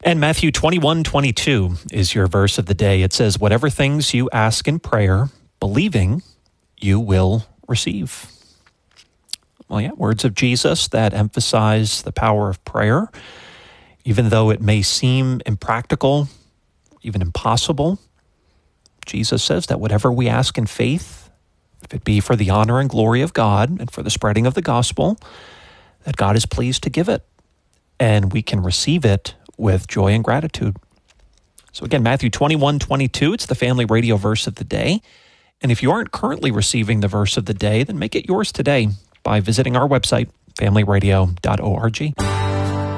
And Matthew 21:22 is your verse of the day. It says, whatever things you ask in prayer, believing, you will receive. Well, yeah, words of Jesus that emphasize the power of prayer. Even though it may seem impractical, even impossible, Jesus says that whatever we ask in faith, if it be for the honor and glory of God and for the spreading of the gospel, that God is pleased to give it. And we can receive it with joy and gratitude. So again, Matthew 21:22, it's the Family Radio verse of the day. And if you aren't currently receiving the verse of the day, then make it yours today by visiting our website, familyradio.org.